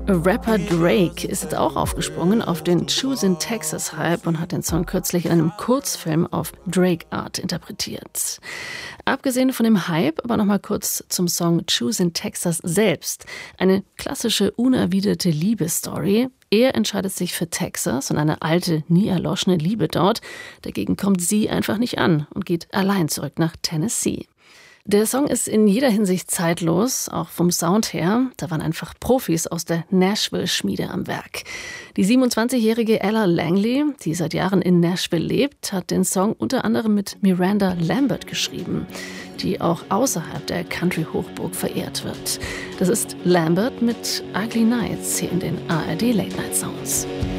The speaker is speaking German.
Rapper Drake ist jetzt auch aufgesprungen auf den Choosin' Texas-Hype und hat den Song kürzlich in einem Kurzfilm auf Drake-Art interpretiert. Abgesehen von dem Hype, aber nochmal kurz zum Song Choosin' Texas selbst. Eine klassische, unerwiderte Liebesstory. Er entscheidet sich für Texas und eine alte, nie erloschene Liebe dort. Dagegen kommt sie einfach nicht an und geht allein zurück nach Tennessee. Der Song ist in jeder Hinsicht zeitlos, auch vom Sound her. Da waren einfach Profis aus der Nashville-Schmiede am Werk. Die 27-jährige Ella Langley, die seit Jahren in Nashville lebt, hat den Song unter anderem mit Miranda Lambert geschrieben, die auch außerhalb der Country-Hochburg verehrt wird. Das ist Lambert mit Ugly Nights hier in den ARD Late Night Sounds.